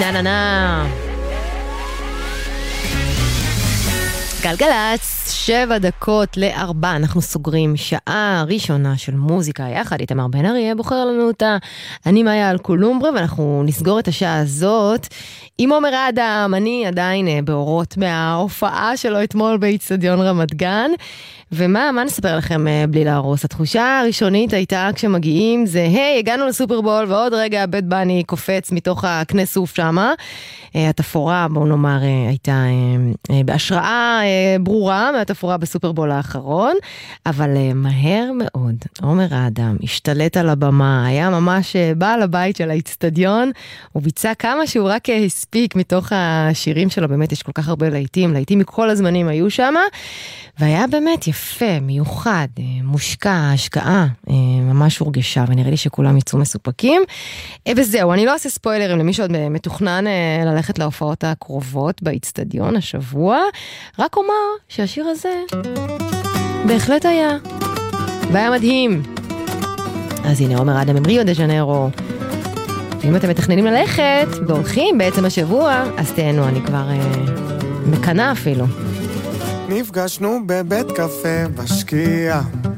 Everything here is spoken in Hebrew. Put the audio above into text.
נה נה נה. גלגלץ, 3:07, אנחנו סוגרים שעה ראשונה של מוזיקה יחד. איתמר בן אריה בוחר לנו אותה. אני מאיה אלקולומברה, ואנחנו נסגור את השעה הזאת עם עומר אדם. אני עדיין באורות מההופעה שלו אתמול באצטדיון רמת גן. ומה נספר לכם בלי להרוס? התחושה הראשונית הייתה כשמגיעים זה, היי, הגענו לסופרבול, ועוד רגע בית בני קופץ מתוך הקנה סוף שמה. התפורה, בואו נאמר, הייתה בהשראה ברורה מהתפורה בסופרבול האחרון, אבל מהר מאוד, עומר האדם השתלט על הבמה, היה ממש בעל הבית של האצטדיון, הוא ביצע כמה שהוא רק הספיק מתוך השירים שלו, באמת יש כל כך הרבה להיטים מכל הזמנים היו שם, והיה באמת יפה, מיוחד, מושקע, השקעה, ממש הורגשה, ונראה לי שכולם יצאו מסופקים. וזהו, אני לא אעשה ספוילרים למי שעוד מתוכנן ללכת להופעות הקרובות באצטדיון השבוע, רק אומר שהשיר הזה בהחלט היה, והיה מדהים. אז הנה, עומר אדם עם ריו דה ז'נרו. ואם אתם מתכננים ללכת והולכים בעצם השבוע, אז תהנו, אני כבר מקנה אפילו. נפגשנו בבית קפה בשקיע,